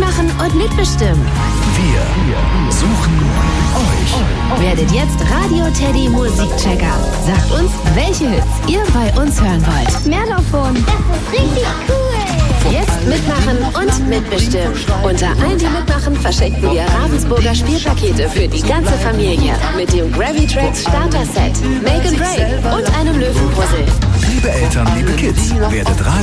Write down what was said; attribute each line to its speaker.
Speaker 1: Mitmachen und mitbestimmen.
Speaker 2: Wir suchen euch.
Speaker 1: Werdet jetzt Radio Teddy Musikchecker. Sagt uns, welche Hits ihr bei uns hören wollt.
Speaker 3: Mehr davon. Das ist richtig cool.
Speaker 1: Jetzt mitmachen und mitbestimmen. Unter allen, die mitmachen, verschenken wir Ravensburger Spielpakete für die ganze Familie. Mit dem Gravy Tracks Starter Set, Make and Break und einem Löwenpuzzle.
Speaker 2: Liebe Eltern, liebe Kids, werdet